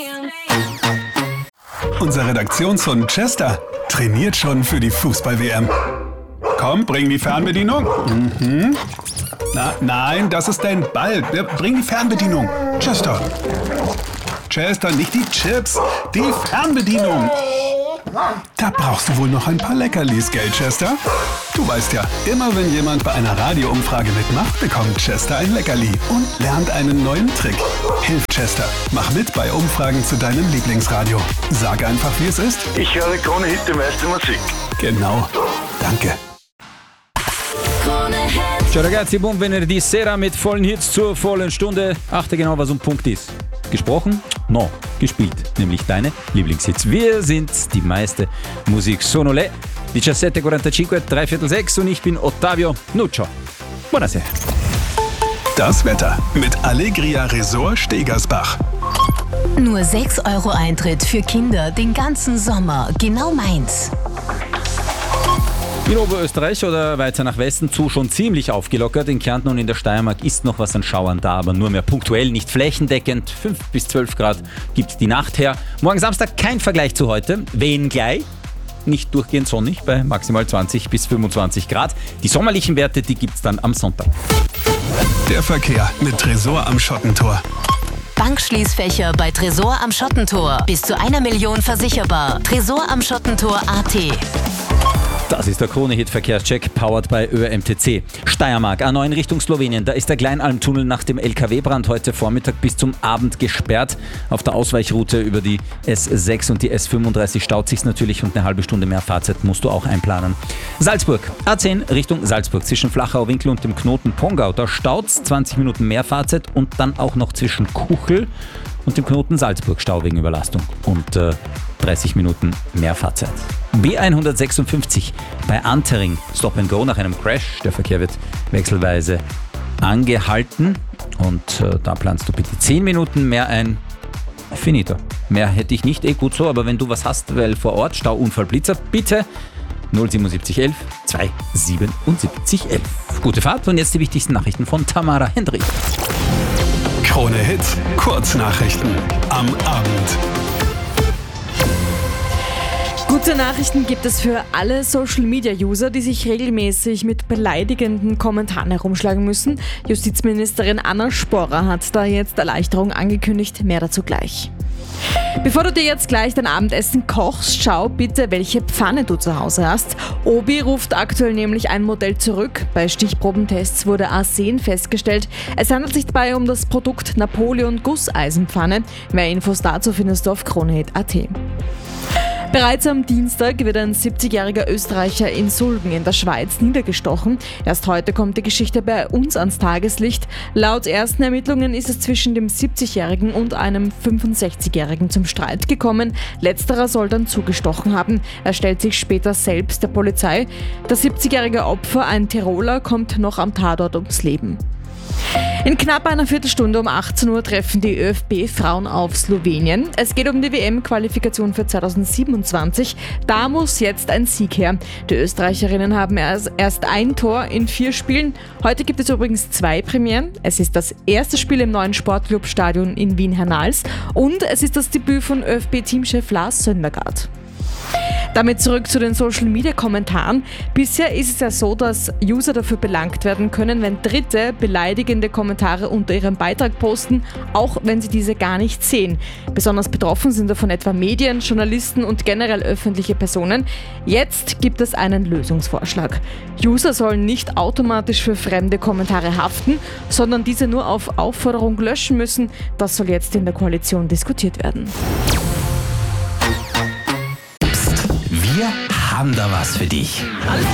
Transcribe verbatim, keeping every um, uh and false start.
Unser Redaktionshund Chester trainiert schon für die Fußball-W M. Komm, bring die Fernbedienung. Mhm. Na, nein, das ist dein Ball. Bring die Fernbedienung. Chester. Chester, nicht die Chips, die Fernbedienung. Da brauchst du wohl noch ein paar Leckerlis, gell, Chester? Du weißt ja, immer wenn jemand bei einer Radioumfrage mitmacht, bekommt Chester ein Leckerli und lernt einen neuen Trick. Hilf Chester, mach mit bei Umfragen zu deinem Lieblingsradio. Sag einfach, wie es ist. Ich höre Krone Hit, die meiste Musik. Genau. Danke. Ciao ragazzi, buon venerdì sera mit vollen Hits zur vollen Stunde. Achte genau, was um Punkt ist. Gesprochen? No, gespielt. Nämlich deine Lieblingshits. Wir sind die meiste Musik. Sono le diciassette e quarantacinque, drei Viertel sechs und ich bin Ottavio Nuccio. Buonasera. Das Wetter mit Allegria Resort Stegersbach. Nur sechs Euro Eintritt für Kinder den ganzen Sommer. Genau meins. In Oberösterreich oder weiter nach Westen zu schon ziemlich aufgelockert. In Kärnten und in der Steiermark ist noch was an Schauern da, aber nur mehr punktuell, nicht flächendeckend. fünf bis zwölf Grad gibt die Nacht her. Morgen Samstag kein Vergleich zu heute, wenngleich nicht durchgehend sonnig bei maximal zwanzig bis fünfundzwanzig Grad. Die sommerlichen Werte, die gibt's dann am Sonntag. Der Verkehr mit Tresor am Schottentor. Bankschließfächer bei Tresor am Schottentor. Bis zu einer Million versicherbar. Tresor am Schottentor punkt a t. Das ist der Krone-Hit-Verkehrscheck, powered by Ö M T C. Steiermark, A neun Richtung Slowenien. Da ist der Kleinalmtunnel nach dem L K W-Brand heute Vormittag bis zum Abend gesperrt. Auf der Ausweichroute über die S sechs und die S fünfunddreißig staut sich's natürlich und eine halbe Stunde mehr Fahrzeit musst du auch einplanen. Salzburg, A zehn Richtung Salzburg zwischen Flachau-Winkel und dem Knoten Pongau. Da staut's, zwanzig Minuten mehr Fahrzeit und dann auch noch zwischen Kuchel und dem Knoten Salzburg Stau wegen Überlastung und äh, dreißig Minuten mehr Fahrzeit. B hundertsechsundfünfzig bei Antering, Stop and Go nach einem Crash. Der Verkehr wird wechselweise angehalten und äh, da planst du bitte zehn Minuten mehr ein. Finito. Mehr hätte ich nicht, eh gut so, aber wenn du was hast, weil vor Ort Stauunfall Blitzer, bitte null siebenundsiebzig elf zweihundertsiebenundsiebzig elf. Gute Fahrt und jetzt die wichtigsten Nachrichten von Tamara Hendrich. Krone Hit, Kurznachrichten am Abend. Gute Nachrichten gibt es für alle Social-Media-User, die sich regelmäßig mit beleidigenden Kommentaren herumschlagen müssen. Justizministerin Anna Sporrer hat da jetzt Erleichterung angekündigt. Mehr dazu gleich. Bevor du dir jetzt gleich dein Abendessen kochst, schau bitte, welche Pfanne du zu Hause hast. Obi ruft aktuell nämlich ein Modell zurück. Bei Stichprobentests wurde Arsen festgestellt. Es handelt sich dabei um das Produkt Napoleon Gusseisenpfanne. Mehr Infos dazu findest du auf kronehit punkt a t. Bereits am Dienstag wird ein siebzigjähriger Österreicher in Sulgen in der Schweiz niedergestochen. Erst heute kommt die Geschichte bei uns ans Tageslicht. Laut ersten Ermittlungen ist es zwischen dem siebzigjährigen und einem fünfundsechzigjährigen zum Streit gekommen. Letzterer soll dann zugestochen haben. Er stellt sich später selbst der Polizei. Das siebzigjährige Opfer, ein Tiroler, kommt noch am Tatort ums Leben. In knapp einer Viertelstunde um achtzehn Uhr treffen die ÖFB-Frauen auf Slowenien. Es geht um die W M-Qualifikation für zweitausendsiebenundzwanzig. Da muss jetzt ein Sieg her. Die Österreicherinnen haben erst ein Tor in vier Spielen. Heute gibt es übrigens zwei Premieren. Es ist das erste Spiel im neuen Sportclub-Stadion in Wien-Hernals und es ist das Debüt von ÖFB-Teamchef Lars Söndergaard. Damit zurück zu den Social-Media-Kommentaren. Bisher ist es ja so, dass User dafür belangt werden können, wenn Dritte beleidigende Kommentare unter ihrem Beitrag posten, auch wenn sie diese gar nicht sehen. Besonders betroffen sind davon etwa Medien, Journalisten und generell öffentliche Personen. Jetzt gibt es einen Lösungsvorschlag. User sollen nicht automatisch für fremde Kommentare haften, sondern diese nur auf Aufforderung löschen müssen. Das soll jetzt in der Koalition diskutiert werden. Wir haben da was für dich.